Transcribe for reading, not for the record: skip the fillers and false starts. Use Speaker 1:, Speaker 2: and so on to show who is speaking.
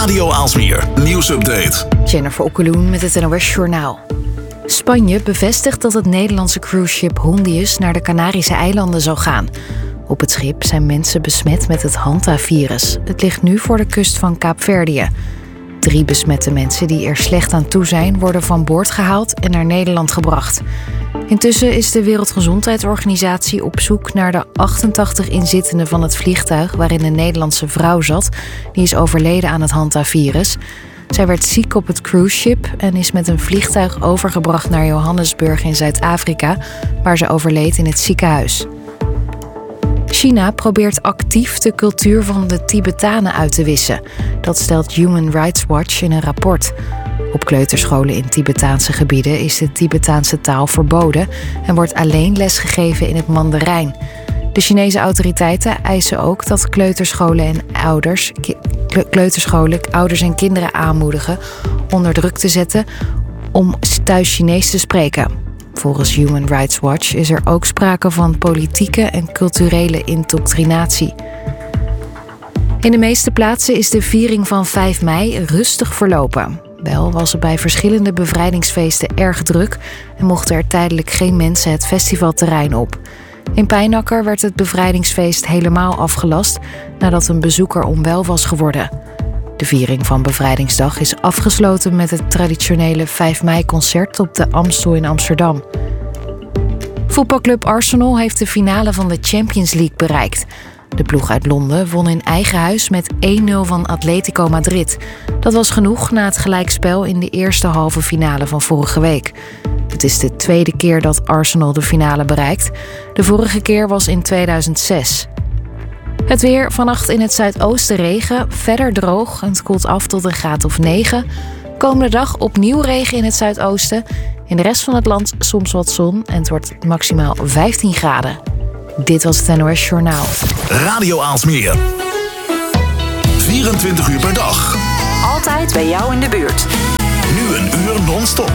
Speaker 1: Radio Aalsmeer nieuwsupdate.
Speaker 2: Jennifer Okkeloen met het NOS Journaal. Spanje bevestigt dat het Nederlandse cruiseschip Hondius naar de Canarische eilanden zal gaan. Op het schip zijn mensen besmet met het Hanta-virus. Het ligt nu voor de kust van Kaapverdië. 3 besmette mensen die er slecht aan toe zijn, worden van boord gehaald en naar Nederland gebracht. Intussen is de Wereldgezondheidsorganisatie op zoek naar de 88 inzittenden van het vliegtuig waarin een Nederlandse vrouw zat. Die is overleden aan het Hanta-virus. Zij werd ziek op het cruiseschip en is met een vliegtuig overgebracht naar Johannesburg in Zuid-Afrika, waar ze overleed in het ziekenhuis. China probeert actief de cultuur van de Tibetanen uit te wissen. Dat stelt Human Rights Watch in een rapport. Op kleuterscholen in Tibetaanse gebieden is de Tibetaanse taal verboden en wordt alleen lesgegeven in het Mandarijn. De Chinese autoriteiten eisen ook dat kleuterscholen ouders en kinderen aanmoedigen onder druk te zetten om thuis Chinees te spreken. Volgens Human Rights Watch is er ook sprake van politieke en culturele indoctrinatie. In de meeste plaatsen is de viering van 5 mei rustig verlopen. Wel was het bij verschillende bevrijdingsfeesten erg druk en mochten er tijdelijk geen mensen het festivalterrein op. In Pijnacker werd het bevrijdingsfeest helemaal afgelast nadat een bezoeker onwel was geworden. De viering van Bevrijdingsdag is afgesloten met het traditionele 5 mei-concert op de Amstel in Amsterdam. Voetbalclub Arsenal heeft de finale van de Champions League bereikt. De ploeg uit Londen won in eigen huis met 1-0 van Atletico Madrid. Dat was genoeg na het gelijkspel in de eerste halve finale van vorige week. Het is de 2e keer dat Arsenal de finale bereikt. De vorige keer was in 2006. Het weer, vannacht in het zuidoosten regen, verder droog en het koelt af tot een graad of 9. Komende dag opnieuw regen in het zuidoosten. In de rest van het land soms wat zon en het wordt maximaal 15 graden. Dit was het NOS Journaal.
Speaker 1: Radio Aalsmeer. 24 uur per dag.
Speaker 3: Altijd bij jou in de buurt.
Speaker 1: Nu een uur non-stop.